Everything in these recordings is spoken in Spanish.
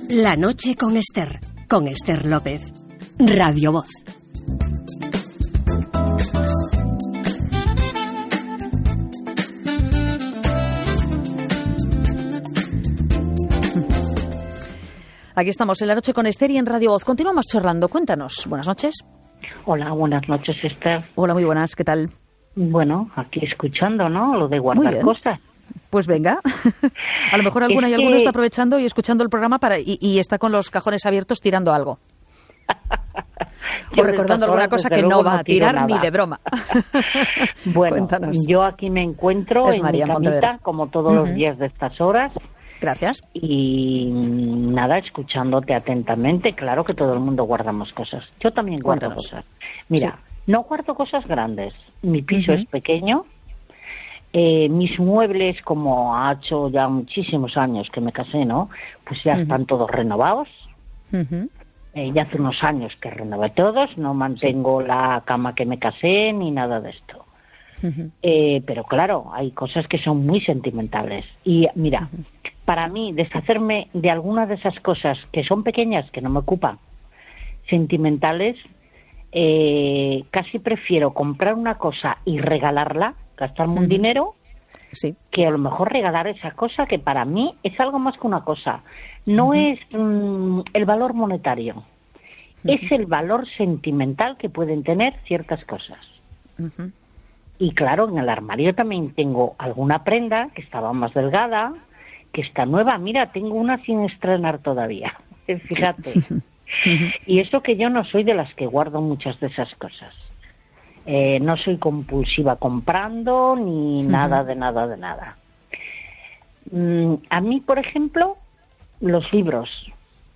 La noche con Esther López, Radio Voz. Aquí estamos en La noche con Esther y en Radio Voz. Continuamos charlando. Cuéntanos. Buenas noches. Hola, buenas noches, Esther. Hola, muy buenas. ¿Qué tal? Bueno, aquí escuchando, ¿no? Lo de guardar cosas. Pues venga. A lo mejor alguna alguno está aprovechando y escuchando el programa y está con los cajones abiertos tirando algo. O recordando alguna cosa que no va a tirar nada. Ni de broma. Bueno, Cuéntanos. Yo aquí me encuentro en mi camita, como todos los días de estas horas. Gracias. Y nada, escuchándote atentamente. Claro que todo el mundo guardamos cosas. Yo también guardo cosas. Mira, no guardo cosas grandes. Mi piso es pequeño. Mis muebles, como ha hecho ya muchísimos años que me casé, ¿no? Pues ya están todos renovados. Ya hace unos años que renové todos. No mantengo la cama que me casé ni nada de esto. Pero claro, hay cosas que son muy sentimentales. Y mira, para mí, deshacerme de algunas de esas cosas que son pequeñas, que no me ocupan, sentimentales, casi prefiero comprar una cosa y regalarla, gastarme un dinero, que a lo mejor regalar esa cosa que para mí es algo más que una cosa. No es el valor monetario, es el valor sentimental que pueden tener ciertas cosas. Y claro, en el armario también tengo alguna prenda que estaba más delgada, que está nueva. Mira, tengo una sin estrenar todavía, fíjate. Y eso que yo no soy de las que guardo muchas de esas cosas. No soy compulsiva comprando, ni nada de nada. A mí, por ejemplo, los libros.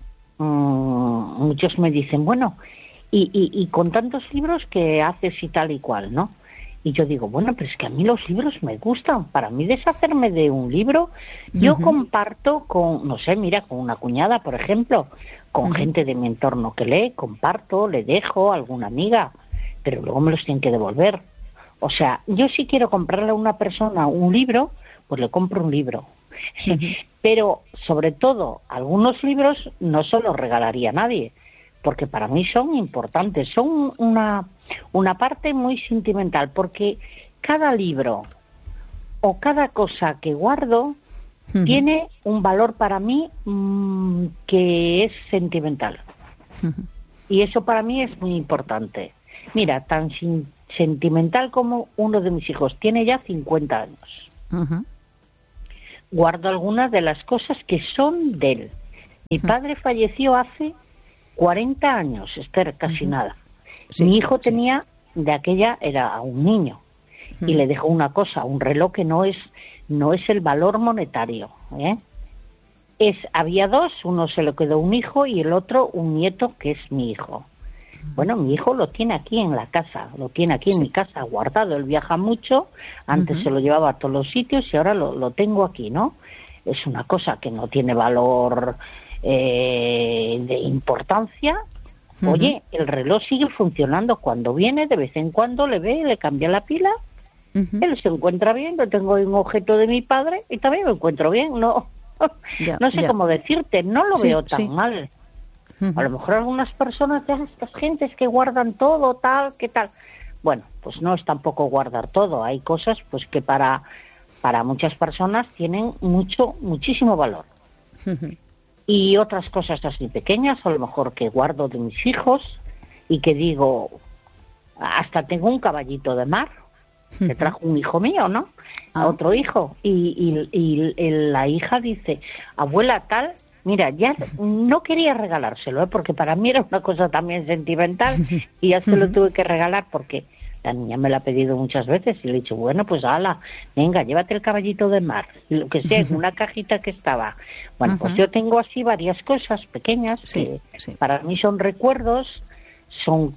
Muchos me dicen, bueno, y con tantos libros que haces y tal y cual, ¿no? Y yo digo, bueno, pero es que a mí los libros me gustan. Para mí deshacerme de un libro, yo comparto con, no sé, mira, con una cuñada, por ejemplo, con gente de mi entorno que lee, comparto, le dejo a alguna amiga, pero luego me los tienen que devolver. O sea, yo si quiero comprarle a una persona un libro, pues le compro un libro. Pero, sobre todo, algunos libros no se los regalaría a nadie, porque para mí son importantes, son una parte muy sentimental, porque cada libro o cada cosa que guardo tiene un valor para mí que es sentimental. Y eso para mí es muy importante. Mira, tan sentimental como uno de mis hijos, tiene ya 50 años. Guardo algunas de las cosas que son de él. Mi padre falleció hace 40 años, Esther, casi nada. Mi hijo tenía, de aquella, era un niño, y le dejó una cosa, un reloj que no es el valor monetario, había dos, uno se lo quedó un hijo y el otro un nieto que es mi hijo. Bueno, mi hijo lo tiene aquí en la casa, lo tiene aquí en mi casa guardado. Él viaja mucho, antes se lo llevaba a todos los sitios y ahora lo tengo aquí, ¿no? Es una cosa que no tiene valor de importancia. Oye, el reloj sigue funcionando. Cuando viene, de vez en cuando le ve, le cambia la pila. Él se encuentra bien, yo tengo un objeto de mi padre y también me encuentro bien. No sé cómo decirte, no lo veo tan mal. A lo mejor algunas personas, estas gentes que guardan todo, tal, ¿qué tal? Bueno, pues no es tampoco guardar todo. Hay cosas pues que para muchas personas tienen muchísimo valor. Y otras cosas así pequeñas, a lo mejor que guardo de mis hijos y que digo, hasta tengo un caballito de mar, que trajo un hijo mío, ¿no? A otro hijo. Y la hija dice, abuela tal, mira, ya no quería regalárselo, porque para mí era una cosa también sentimental y ya se lo tuve que regalar porque la niña me la ha pedido muchas veces y le he dicho, bueno, pues ala, venga, llévate el caballito de mar, lo que sea, en una cajita que estaba. Bueno, pues yo tengo así varias cosas pequeñas que para mí son recuerdos, son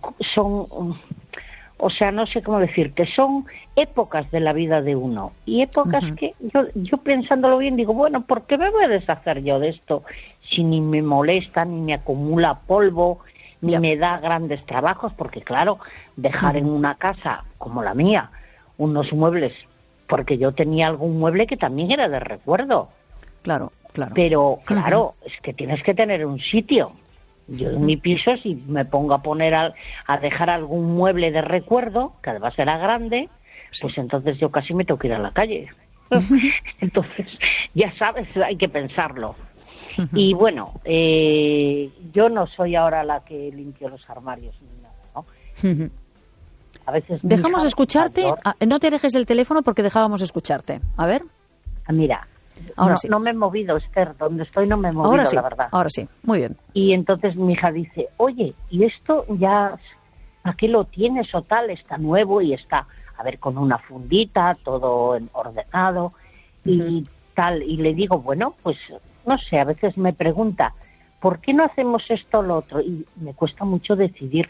o sea, no sé cómo decirte, son épocas de la vida de uno y épocas que yo pensándolo bien digo, bueno, ¿por qué me voy a deshacer yo de esto si ni me molesta, ni me acumula polvo, ni me da grandes trabajos? Porque claro, dejar en una casa como la mía unos muebles, porque yo tenía algún mueble que también era de recuerdo. Claro. Claro. Pero, claro, es que tienes que tener un sitio. Yo en mi piso, si me pongo a poner a dejar algún mueble de recuerdo, que además era grande, pues entonces yo casi me tengo que ir a la calle. Entonces, ya sabes, hay que pensarlo. Y bueno, yo no soy ahora la que limpio los armarios ni nada, ¿no? A veces dejamos escucharte, no te alejes del teléfono porque dejábamos escucharte. A ver. Mira, ahora sí. No me he movido, Esther, donde estoy no me he movido, ahora sí, la verdad. Ahora sí, muy bien. Y entonces mi hija dice, oye, ¿y esto ya, aquí lo tienes o tal? Está nuevo y está, a ver, con una fundita, todo ordenado y tal. Y le digo, bueno, pues, no sé, a veces me pregunta, ¿por qué no hacemos esto o lo otro? Y me cuesta mucho decidir.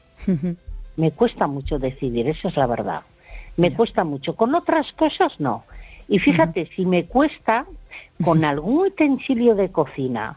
Me cuesta mucho decidir, esa es la verdad. Me cuesta mucho. Con otras cosas, no. Y fíjate, si me cuesta con algún utensilio de cocina,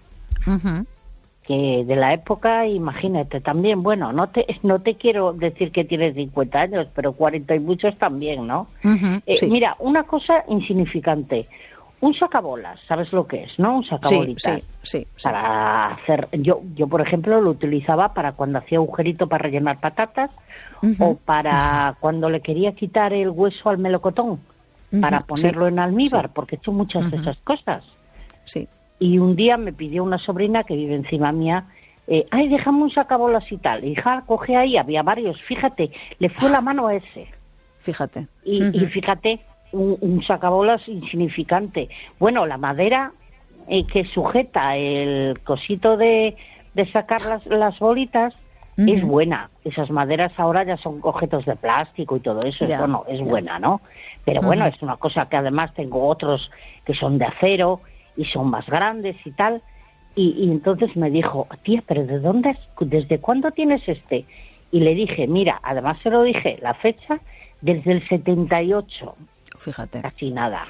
que de la época, imagínate, también, bueno, no te quiero decir que tienes 50 años, pero 40 y muchos también, ¿no? Sí. Mira, una cosa insignificante, un sacabolas, ¿sabes lo que es, no? Un sacabolita. Sí. Para hacer, yo por ejemplo lo utilizaba para cuando hacía agujerito para rellenar patatas o para cuando le quería quitar el hueso al melocotón para ponerlo en almíbar, porque he hecho muchas de esas cosas. Sí. Y un día me pidió una sobrina que vive encima mía, ay, déjame un sacabolas y tal. Hija, coge ahí, había varios, fíjate, le fue la mano a ese. Fíjate. Y fíjate, un sacabolas insignificante. Bueno, la madera que sujeta el cosito de sacar las bolitas es buena. Esas maderas ahora ya son objetos de plástico y todo eso. Es buena, ¿no? Pero bueno, es una cosa que además tengo otros que son de acero y son más grandes y tal. Y entonces me dijo, tía, ¿pero desde cuándo tienes este? Y le dije, mira, además se lo dije, la fecha, desde el 78. Fíjate. Casi nada.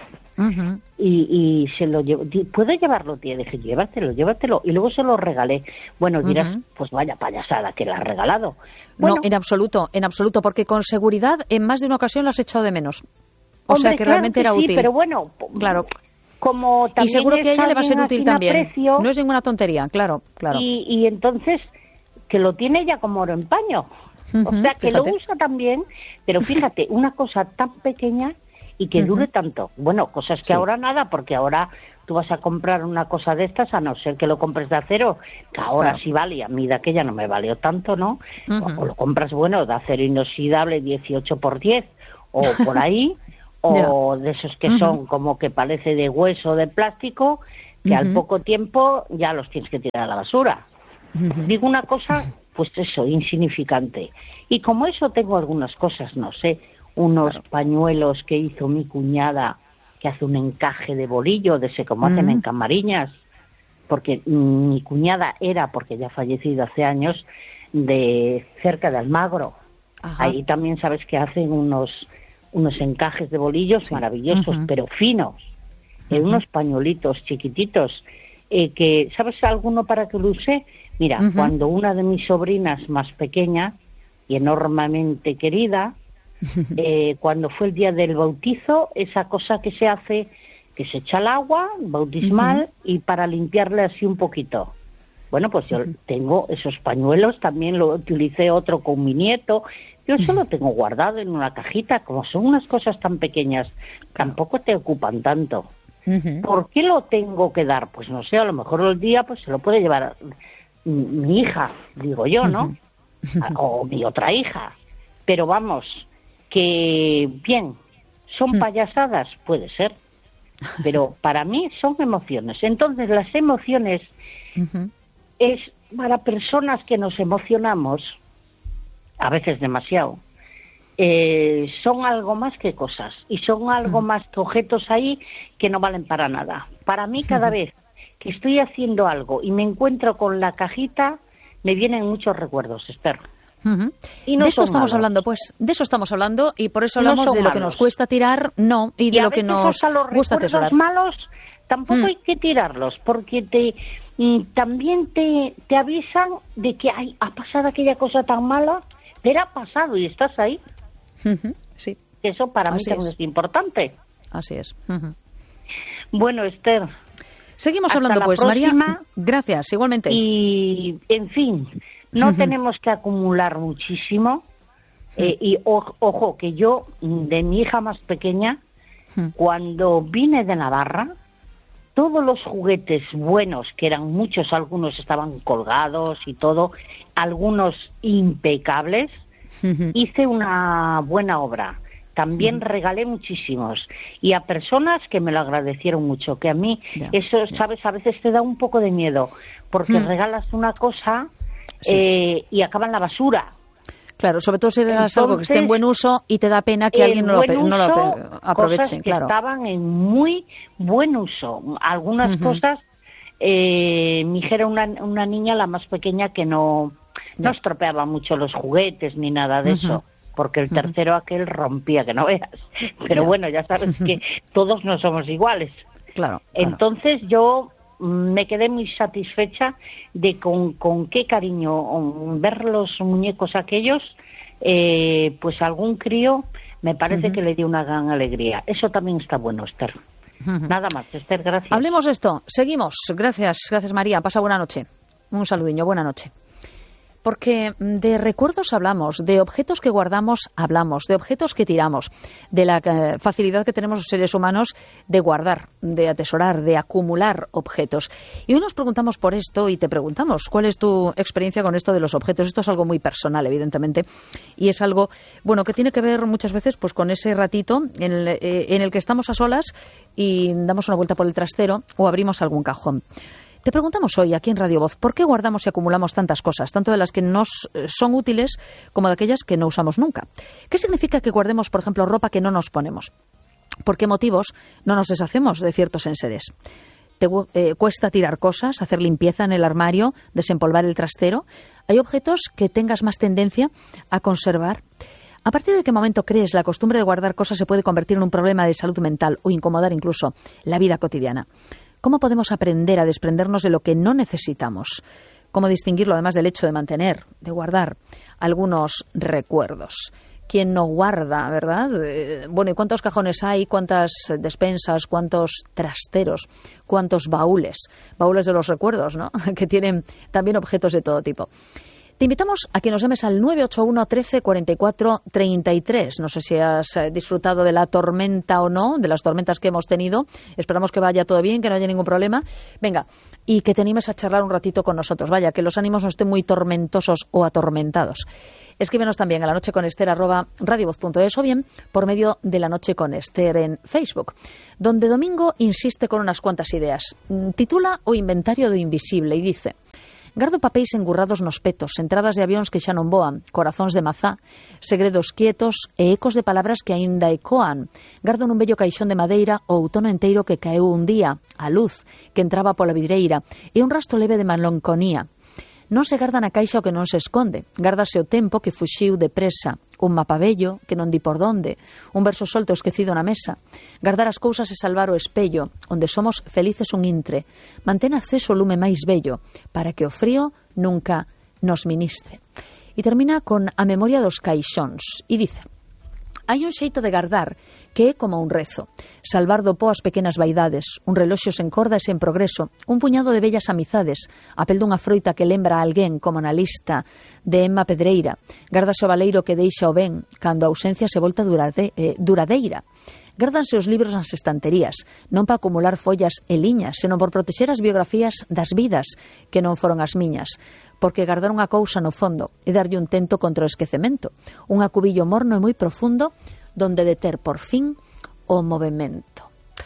Y se lo llevó. ¿Puedo llevarlo, tía? Dije, llévatelo. Y luego se lo regalé. Bueno, dirás, pues vaya payasada que la ha regalado. Bueno, no, en absoluto, porque con seguridad en más de una ocasión lo has echado de menos. O sea que realmente era útil. Sí, pero bueno, claro. Como también y seguro que a ella le va a ser útil también. Precio, no es ninguna tontería, claro. Y entonces, que lo tiene ya como oro en paño. O sea, que lo usa también, pero fíjate, una cosa tan pequeña y que dure tanto. Bueno, cosas que ahora nada, porque ahora tú vas a comprar una cosa de estas, a no ser que lo compres de acero, que ahora sí vale, y a mí de aquella no me valió tanto, ¿no? O lo compras, bueno, de acero inoxidable 18x10, o por ahí, o de esos que son como que parece de hueso, de plástico, que al poco tiempo ya los tienes que tirar a la basura. Digo una cosa, pues eso, insignificante. Y como eso tengo algunas cosas, no sé, unos pañuelos que hizo mi cuñada, que hace un encaje de bolillo, de ese como hacen en Camariñas, porque mi cuñada era, porque ya ha fallecido hace años, de cerca de Almagro. Ahí también sabes que hacen unos encajes de bolillos maravillosos, pero finos, unos pañuelitos chiquititos, que, ¿sabes alguno para que lo use? Mira, cuando una de mis sobrinas más pequeña y enormemente querida, cuando fue el día del bautizo, esa cosa que se hace, que se echa el agua bautismal y para limpiarle así un poquito. Bueno, pues yo tengo esos pañuelos, también lo utilicé otro con mi nieto. Yo eso lo tengo guardado en una cajita, como son unas cosas tan pequeñas, tampoco te ocupan tanto. ¿Por qué lo tengo que dar? Pues no sé, a lo mejor el día pues se lo puede llevar mi hija, digo yo, ¿no? O mi otra hija. Pero vamos, que bien, ¿son payasadas? Puede ser. Pero para mí son emociones. Entonces las emociones es para personas que nos emocionamos, a veces demasiado, son algo más que cosas y son algo más que objetos ahí que no valen para nada. Para mí cada vez que estoy haciendo algo y me encuentro con la cajita, me vienen muchos recuerdos, Esther. Y no de esto estamos hablando, pues de eso estamos hablando y por eso hablamos de lo que nos cuesta tirar, y de lo que nos gusta atesorar. Los malos tampoco hay que tirarlos, porque también te avisan de que ha pasado aquella cosa tan mala, pero ha pasado y estás ahí. Sí. Eso para mí también es importante. Así es. Bueno, Esther. Seguimos hablando, pues, María. Gracias, igualmente. Y, en fin, no tenemos que acumular muchísimo. Y ojo, que yo, de mi hija más pequeña, cuando vine de Navarra, todos los juguetes buenos, que eran muchos, algunos estaban colgados y todo, algunos impecables, hice una buena obra. También regalé muchísimos y a personas que me lo agradecieron mucho, que a mí eso, sabes, a veces te da un poco de miedo, porque regalas una cosa y acaba en la basura. Claro, sobre todo si regalas algo que esté en buen uso y te da pena que alguien no lo aproveche. Cosas que claro. estaban en muy buen uso. Algunas cosas, mi hija era una niña, la más pequeña, que no estropeaba mucho los juguetes ni nada de eso. Porque el tercero aquel rompía, que no veas. Pero bueno, ya sabes que todos no somos iguales. Claro. Entonces yo me quedé muy satisfecha de con qué cariño ver los muñecos aquellos, pues algún crío me parece que le dio una gran alegría. Eso también está bueno, Esther. Nada más, Esther, gracias. Hablemos de esto, seguimos. Gracias María, pasa buena noche. Un saludiño, buena noche. Porque de recuerdos hablamos, de objetos que guardamos hablamos, de objetos que tiramos, de la facilidad que tenemos los seres humanos de guardar, de atesorar, de acumular objetos. Y hoy nos preguntamos por esto y te preguntamos, ¿cuál es tu experiencia con esto de los objetos? Esto es algo muy personal, evidentemente, y es algo, bueno, que tiene que ver muchas veces pues con ese ratito en el que estamos a solas y damos una vuelta por el trastero o abrimos algún cajón. Te preguntamos hoy aquí en Radio Voz, ¿por qué guardamos y acumulamos tantas cosas, tanto de las que nos son útiles como de aquellas que no usamos nunca? ¿Qué significa que guardemos, por ejemplo, ropa que no nos ponemos? ¿Por qué motivos no nos deshacemos de ciertos enseres? ¿Te cuesta tirar cosas, hacer limpieza en el armario, desempolvar el trastero? ¿Hay objetos que tengas más tendencia a conservar? ¿A partir de qué momento crees la costumbre de guardar cosas se puede convertir en un problema de salud mental o incomodar incluso la vida cotidiana? ¿Cómo podemos aprender a desprendernos de lo que no necesitamos? ¿Cómo distinguirlo además del hecho de mantener, de guardar algunos recuerdos? ¿Quién no guarda, verdad? Bueno, ¿y cuántos cajones hay? ¿Cuántas despensas? ¿Cuántos trasteros? ¿Cuántos baúles? Baúles de los recuerdos, ¿no? Que tienen también objetos de todo tipo. Te invitamos a que nos llames al 981 13 44 33. No sé si has disfrutado de la tormenta o no, de las tormentas que hemos tenido. Esperamos que vaya todo bien, que no haya ningún problema. Venga, y que te animes a charlar un ratito con nosotros. Vaya, que los ánimos no estén muy tormentosos o atormentados. Escríbenos también a lanocheconester@radiovoz.es o bien por medio de La Noche con Esther en Facebook, donde Domingo insiste con unas cuantas ideas. Titula O Inventario do Invisible y dice: Gardo papéis engurrados nos petos, entradas de avións que xa non voan, corazóns de mazá, segredos quietos e ecos de palabras que aínda ecoan. Gardo nun bello caixón de madeira o outono enteiro que caeu un día, a luz que entraba pola vidreira e un rasto leve de melanconía. Non se garda na caixa o que non se esconde, gárdase o tempo que fuxiu depresa, un mapa bello que non di por donde, un verso solto esquecido na mesa. Gardar as cousas e salvar o espello, onde somos felices un intre. Mantén acceso o lume máis bello, para que o frío nunca nos ministre. E termina con a memoria dos caixóns, e dice: hai un xeito de gardar que é como un rezo, salvar do pó as pequenas vaidades, un reloxo sen corda e sen progreso, un puñado de bellas amizades, a pel dunha froita que lembra a alguén como na lista de Emma Pedreira, gardase o baleiro que deixa o ben, cando a ausencia se volta duradeira. Gárdanse os libros nas estanterías, non para acumular follas e liñas, senón por protexer as biografías das vidas que non foron as miñas. Porque gardar unha cousa no fondo é darlle un tento contra o esquecemento, un acubillo morno e moi profundo donde deter por fin o movimento.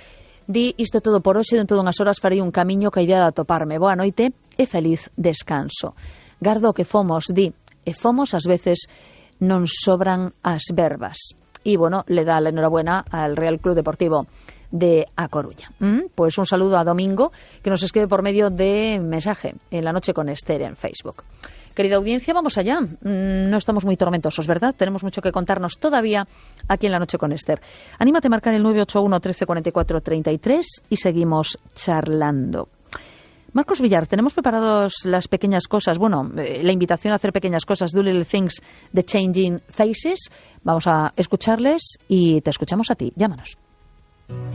Di isto todo por hoxe, dentro dunhas horas farei un camiño ca idea de atoparme. Boa noite e feliz descanso. Gardo o que fomos, di, e fomos ás veces non sobran as verbas. Y bueno, le da la enhorabuena al Real Club Deportivo de A Coruña. Pues un saludo a Domingo, que nos escribe por medio de mensaje en La Noche con Esther en Facebook. Querida audiencia, vamos allá. No estamos muy tormentosos, ¿verdad? Tenemos mucho que contarnos todavía aquí en La Noche con Esther. Anímate a marcar el 981 13 44 33 y seguimos charlando. Marcos Villar, tenemos preparados las pequeñas cosas, bueno, la invitación a hacer pequeñas cosas, Do Little Things, de Changing Faces. Vamos a escucharles y te escuchamos a ti. Llámanos.